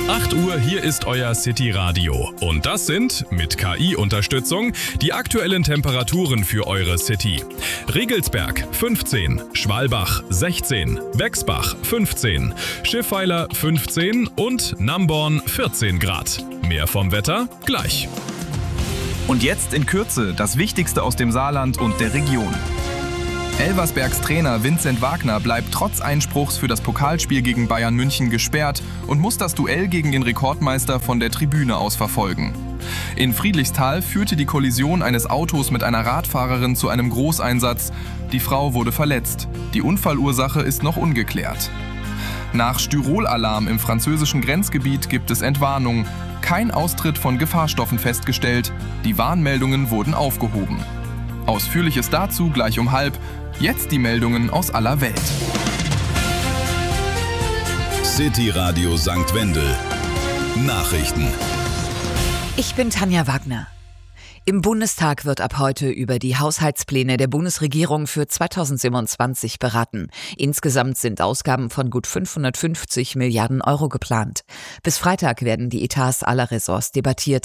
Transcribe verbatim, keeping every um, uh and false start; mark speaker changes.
Speaker 1: acht Uhr, hier ist euer City Radio. Und das sind, mit K I-Unterstützung, die aktuellen Temperaturen für eure City. Regelsberg fünfzehn, Schwalbach sechzehn, Bexbach fünfzehn, Schiffweiler fünfzehn und Namborn vierzehn Grad. Mehr vom Wetter gleich.
Speaker 2: Und jetzt in Kürze das Wichtigste aus dem Saarland und der Region. Elversbergs Trainer Vincent Wagner bleibt trotz Einspruchs für das Pokalspiel gegen Bayern München gesperrt und muss das Duell gegen den Rekordmeister von der Tribüne aus verfolgen. In Friedrichsthal führte die Kollision eines Autos mit einer Radfahrerin zu einem Großeinsatz. Die Frau wurde verletzt. Die Unfallursache ist noch ungeklärt. Nach Styrol-Alarm im französischen Grenzgebiet gibt es Entwarnung. Kein Austritt von Gefahrstoffen festgestellt. Die Warnmeldungen wurden aufgehoben. Ausführliches dazu gleich um halb. Jetzt die Meldungen aus aller Welt.
Speaker 3: City Radio Sankt Wendel. Nachrichten.
Speaker 4: Ich bin Tanja Wagner. Im Bundestag wird ab heute über die Haushaltspläne der Bundesregierung für zweitausendsiebenundzwanzig beraten. Insgesamt sind Ausgaben von gut fünfhundertfünfzig Milliarden Euro geplant. Bis Freitag werden die Etats aller Ressorts debattiert.